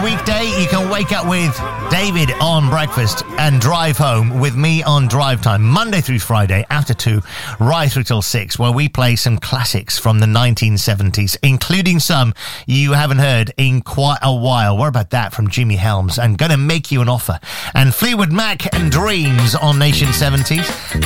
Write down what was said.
weekday, you can wake up with David on breakfast and drive home with me on drive time, Monday through Friday, after 2, right through till 6, where we play some classics from the 1970s, including some you haven't heard in quite a while. What about that from Jimmy Helms and Gonna Make You an Offer? And Fleetwood Mac and Dreams on Nation 70s.